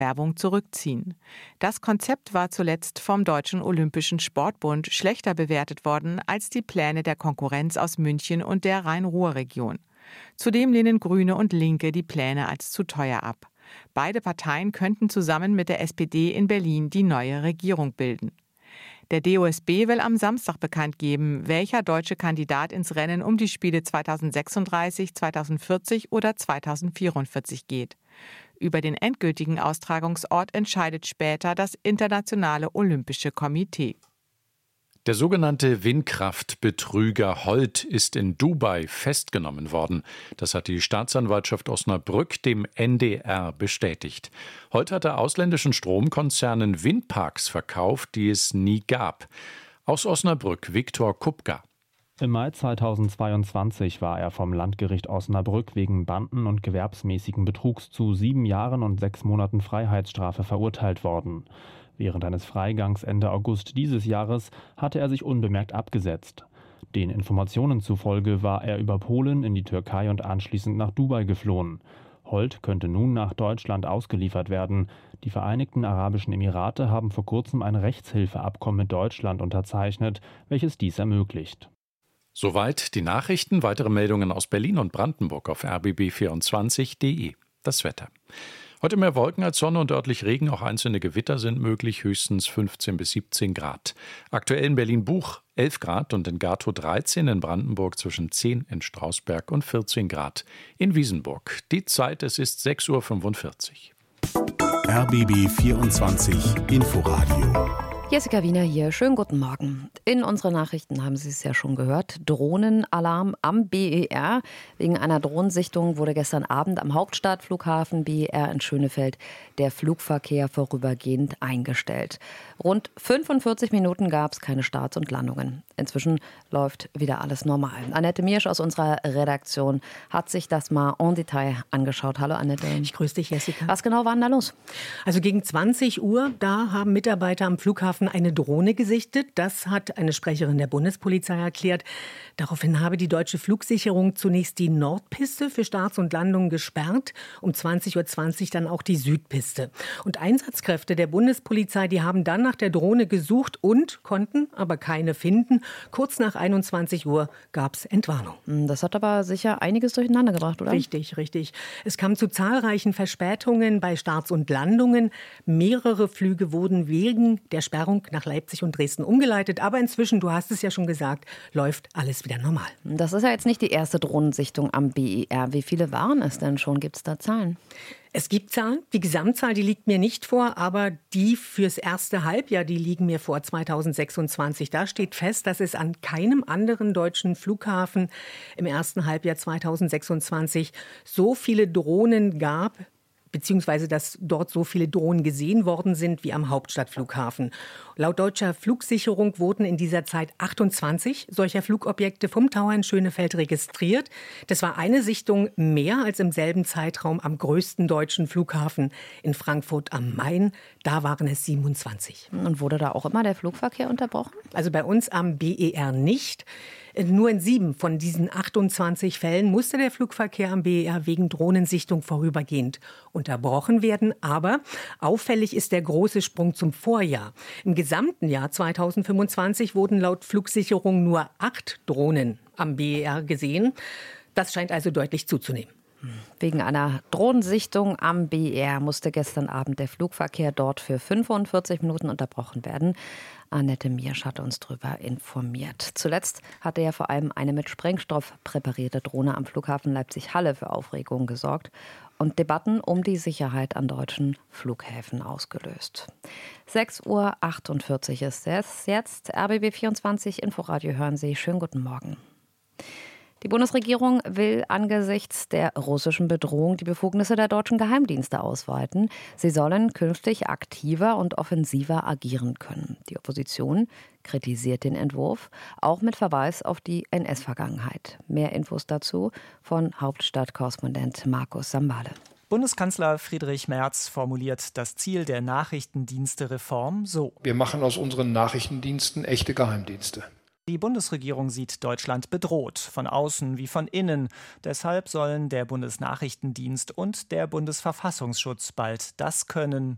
Werbung zurückziehen. Das Konzept war zuletzt vom Deutschen Olympischen Sportbund schlechter bewertet worden als die Pläne der Konkurrenz aus München und der Rhein-Ruhr-Region. Zudem lehnen Grüne und Linke die Pläne als zu teuer ab. Beide Parteien könnten zusammen mit der SPD in Berlin die neue Regierung bilden. Der DOSB will am Samstag bekannt geben, welcher deutsche Kandidat ins Rennen um die Spiele 2036, 2040 oder 2044 geht. Über den endgültigen Austragungsort entscheidet später das Internationale Olympische Komitee. Der sogenannte Windkraftbetrüger Holt ist in Dubai festgenommen worden. Das hat die Staatsanwaltschaft Osnabrück dem NDR bestätigt. Holt hatte ausländischen Stromkonzernen Windparks verkauft, die es nie gab. Aus Osnabrück Viktor Kupka. Im Mai 2022 war er vom Landgericht Osnabrück wegen Banden- und gewerbsmäßigen Betrugs zu 7 Jahren und 6 Monaten Freiheitsstrafe verurteilt worden. Während eines Freigangs Ende August dieses Jahres hatte er sich unbemerkt abgesetzt. Den Informationen zufolge war er über Polen in die Türkei und anschließend nach Dubai geflohen. Holt könnte nun nach Deutschland ausgeliefert werden. Die Vereinigten Arabischen Emirate haben vor kurzem ein Rechtshilfeabkommen mit Deutschland unterzeichnet, welches dies ermöglicht. Soweit die Nachrichten. Weitere Meldungen aus Berlin und Brandenburg auf rbb24.de. Das Wetter. Heute mehr Wolken als Sonne und örtlich Regen, auch einzelne Gewitter sind möglich, höchstens 15 bis 17 Grad. Aktuell in Berlin-Buch 11 Grad und in Gatow 13, in Brandenburg zwischen 10 in Strausberg und 14 Grad in Wiesenburg. Die Zeit, es ist 6:45 Uhr. RBB 24 Inforadio. Jessica Wiener hier. Schönen guten Morgen. In unseren Nachrichten haben Sie es ja schon gehört. Drohnenalarm am BER. Wegen einer Drohnensichtung wurde gestern Abend am Hauptstadtflughafen BER in Schönefeld der Flugverkehr vorübergehend eingestellt. Rund 45 Minuten gab es keine Starts und Landungen. Inzwischen läuft wieder alles normal. Annette Miersch aus unserer Redaktion hat sich das mal en Detail angeschaut. Hallo Annette. Ich grüße dich, Jessica. Was genau war denn da los? Also gegen 20 Uhr, da haben Mitarbeiter am Flughafen eine Drohne gesichtet. Das hat eine Sprecherin der Bundespolizei erklärt. Daraufhin habe die deutsche Flugsicherung zunächst die Nordpiste für Starts und Landungen gesperrt. Um 20:20 Uhr dann auch die Südpiste. Und Einsatzkräfte der Bundespolizei, die haben dann nach der Drohne gesucht und konnten aber keine finden. Kurz nach 21 Uhr gab es Entwarnung. Das hat aber sicher einiges durcheinander gebracht, oder? Richtig, richtig. Es kam zu zahlreichen Verspätungen bei Starts und Landungen. Mehrere Flüge wurden wegen der Sperrung nach Leipzig und Dresden umgeleitet. Aber inzwischen, du hast es ja schon gesagt, läuft alles wieder normal. Das ist ja jetzt nicht die erste Drohnensichtung am BER. Wie viele waren es denn schon? Gibt es da Zahlen? Es gibt Zahlen. Die Gesamtzahl, die liegt mir nicht vor, aber die fürs erste Halbjahr, die liegen mir vor 2026. Da steht fest, dass es an keinem anderen deutschen Flughafen im ersten Halbjahr 2026 so viele Drohnen gab, beziehungsweise dass dort so viele Drohnen gesehen worden sind wie am Hauptstadtflughafen. Laut deutscher Flugsicherung wurden in dieser Zeit 28 solcher Flugobjekte vom Tower in Schönefeld registriert. Das war eine Sichtung mehr als im selben Zeitraum am größten deutschen Flughafen in Frankfurt am Main. Da waren es 27. Und wurde da auch immer der Flugverkehr unterbrochen? Also bei uns am BER nicht. Nur in 7 von diesen 28 Fällen musste der Flugverkehr am BER wegen Drohnensichtung vorübergehend unterbrochen werden. Aber auffällig ist der große Sprung zum Vorjahr. Im gesamten Jahr 2025 wurden laut Flugsicherung nur 8 Drohnen am BER gesehen. Das scheint also deutlich zuzunehmen. Wegen einer Drohnensichtung am BER musste gestern Abend der Flugverkehr dort für 45 Minuten unterbrochen werden. Annette Miersch hat uns darüber informiert. Zuletzt hatte ja vor allem eine mit Sprengstoff präparierte Drohne am Flughafen Leipzig-Halle für Aufregung gesorgt und Debatten um die Sicherheit an deutschen Flughäfen ausgelöst. 6:48 Uhr ist es jetzt. RBB 24 Inforadio hören Sie. Schönen guten Morgen. Die Bundesregierung will angesichts der russischen Bedrohung die Befugnisse der deutschen Geheimdienste ausweiten. Sie sollen künftig aktiver und offensiver agieren können. Die Opposition kritisiert den Entwurf, auch mit Verweis auf die NS-Vergangenheit. Mehr Infos dazu von Hauptstadtkorrespondent Markus Sambale. Bundeskanzler Friedrich Merz formuliert das Ziel der Nachrichtendienstereform so: Wir machen aus unseren Nachrichtendiensten echte Geheimdienste. Die Bundesregierung sieht Deutschland bedroht, von außen wie von innen. Deshalb sollen der Bundesnachrichtendienst und der Bundesverfassungsschutz bald das können,